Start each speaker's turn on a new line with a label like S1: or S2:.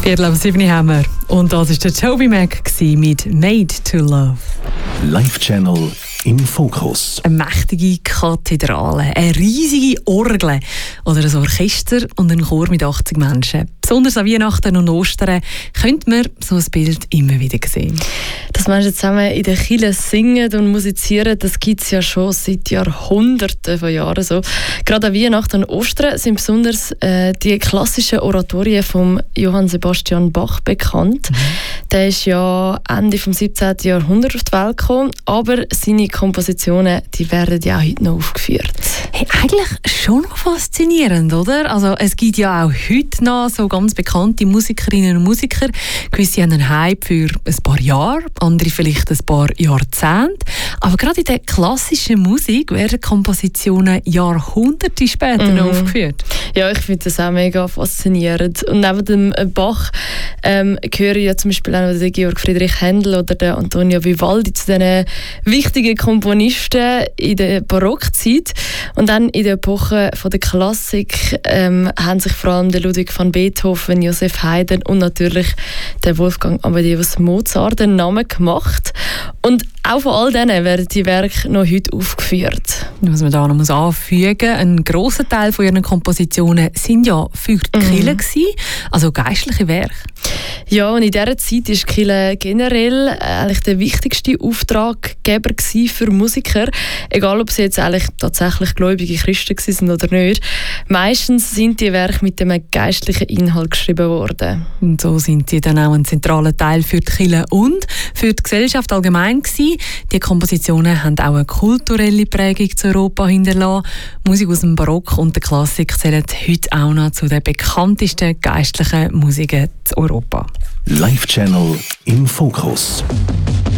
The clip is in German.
S1: 4:07 haben wir. Und das war der Toby Mac mit «Made to Love».
S2: Live Channel im Fokus.
S1: Eine mächtige Kathedrale, eine riesige Orgel oder ein Orchester und ein Chor mit 80 Menschen. Besonders an Weihnachten und Ostern könnte man so ein Bild immer wieder sehen.
S3: Dass Menschen zusammen in der Kirche singen und musizieren, das gibt es ja schon seit Jahrhunderten von Jahren so. Gerade an Weihnachten und Ostern sind besonders die klassischen Oratorien von Johann Sebastian Bach bekannt. Der ist ja Ende des 17. Jahrhunderts auf die Welt gekommen, aber seine Kompositionen, die werden ja auch heute noch aufgeführt.
S1: Hey, eigentlich schon noch faszinierend, oder? Also es gibt ja auch heute noch so ganz bekannte Musikerinnen und Musiker. Gewisse haben einen Hype für ein paar Jahre, andere vielleicht ein paar Jahrzehnte. Aber gerade in der klassischen Musik werden Kompositionen Jahrhunderte später noch aufgeführt.
S3: Ja, ich finde das auch mega faszinierend. Und neben dem Bach gehören ja zum Beispiel auch der Georg Friedrich Händel oder der Antonio Vivaldi zu diesen wichtigen Komponisten in der Barockzeit. Und dann in der Epoche von der Klassik haben sich vor allem der Ludwig van Beethoven, Joseph Haydn und natürlich der Wolfgang Amadeus Mozart den Namen gemacht. Und auch von all denen werden die Werke noch heute aufgeführt.
S1: Was man da noch anfügen muss, ein grosser Teil von ihren Kompositionen sind ja für die Kirche gewesen, also geistliche Werke.
S3: Ja, und in dieser Zeit war die Kirche generell eigentlich der wichtigste Auftraggeber für Musiker. Egal, ob sie jetzt eigentlich tatsächlich gläubige Christen waren oder nicht. Meistens sind die Werke mit einem geistlichen Inhalt geschrieben worden.
S1: Und so sind sie dann auch ein zentraler Teil für die Kirche und für die Gesellschaft allgemein gewesen. Die Kompositionen haben auch eine kulturelle Prägung zu Europa hinterlassen. Musik aus dem Barock und der Klassik zählen heute auch noch zu den bekanntesten geistlichen Musiken zu Europa.
S2: Live Channel im Fokus.